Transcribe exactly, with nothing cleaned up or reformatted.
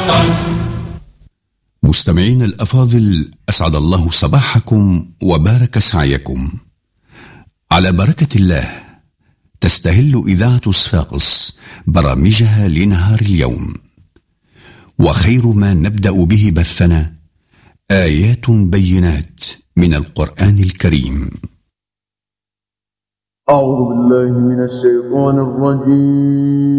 مستمعين الأفاضل، أسعد الله صباحكم وبارك سعيكم. على بركة الله تستهل إذاعة صفاقس برامجها لنهار اليوم، وخير ما نبدأ به بثنا آيات بينات من القرآن الكريم. أعوذ بالله من الشيطان الرجيم.